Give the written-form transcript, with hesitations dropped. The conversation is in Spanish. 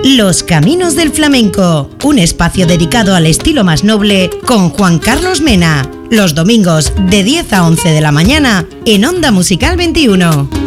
Los Caminos del Flamenco, un espacio dedicado al estilo más noble con Juan Carlos Mena. Los domingos de 10 a 11 de la mañana en Onda Musical 21.